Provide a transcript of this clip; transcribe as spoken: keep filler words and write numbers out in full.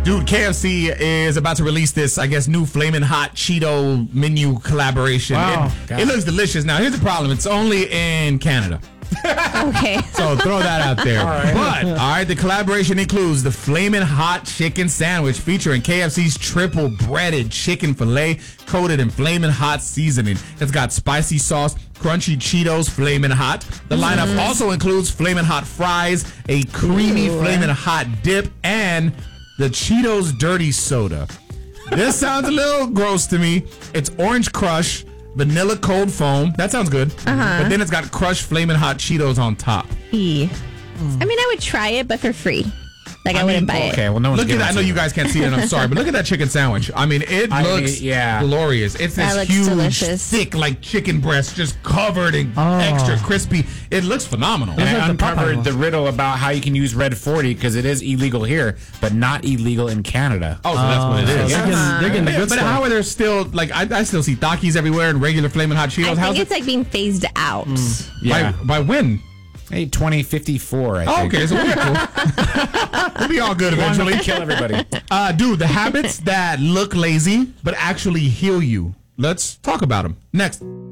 Dude, K F C is about to release this, I guess, new Flamin' Hot Cheeto menu collaboration. Wow. It, it looks delicious. Now, here's the problem. It's only in Canada. Okay. So throw that out there. All right. But, all right, the collaboration includes the Flamin' Hot Chicken Sandwich featuring K F C's triple breaded chicken filet coated in Flamin' Hot seasoning. It's got spicy sauce, crunchy Cheetos, Flamin' Hot. The lineup mm. also includes Flamin' Hot fries, a creamy Ooh. Flamin' Hot dip, and the Cheetos Dirty Soda. This sounds a little gross to me. It's orange crush, vanilla cold foam. That sounds good. Uh-huh. But then it's got crushed Flamin' Hot Cheetos on top. E. Mm. I mean, I would try it, but for free. Like, I, I mean, wouldn't buy okay, it. Okay, well, no one's Look at that. I know you guys can't see it, and I'm sorry, but look at that chicken sandwich. I mean, it I looks mean, yeah. glorious. It's that this looks huge, delicious. thick, like chicken breast, just covered and oh. extra crispy. It looks phenomenal. And like I uncovered the, the riddle about how you can use Red forty because it is illegal here, but not illegal in Canada. Oh, so that's what it is. They're getting, they're getting the yeah, good but stuff. how are there still, like, I, I still see Takis everywhere and regular Flamin' Hot Cheetos. I think How's it's it? like being phased out. Mm. Yeah. By, by when? Hey, twenty fifty-four, I oh, think. okay, so we're cool. We'll be all good eventually. Kill everybody. Uh, dude, the habits that look lazy but actually heal you. Let's talk about them. Next.